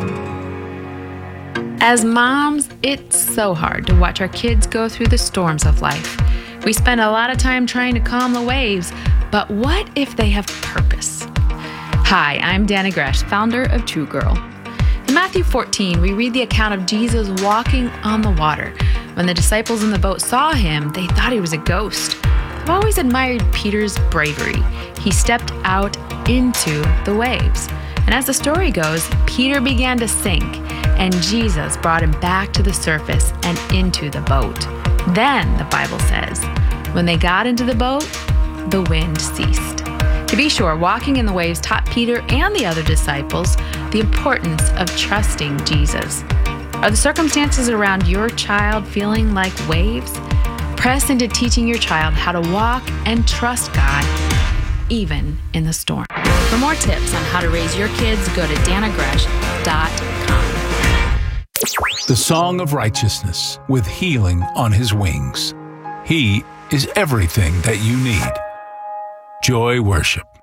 As moms, it's so hard to watch our kids go through the storms of life. We spend a lot of time trying to calm the waves, but what if they have purpose? Hi, I'm Dana Gresh, founder of True Girl. In Matthew 14, we read the account of Jesus walking on the water. When the disciples in the boat saw him, they thought he was a ghost. I've always admired Peter's bravery. He stepped out into the waves. And as the story goes, Peter began to sink, and Jesus brought him back to the surface and into the boat. Then, the Bible says, when they got into the boat, the wind ceased. To be sure, walking in the waves taught Peter and the other disciples the importance of trusting Jesus. Are the circumstances around your child feeling like waves? Press into teaching your child how to walk and trust God, even in the storm. For more tips on how to raise your kids, go to danagresh.com. The Song of Righteousness, with healing on his wings. He is everything that you need. Joy Worship.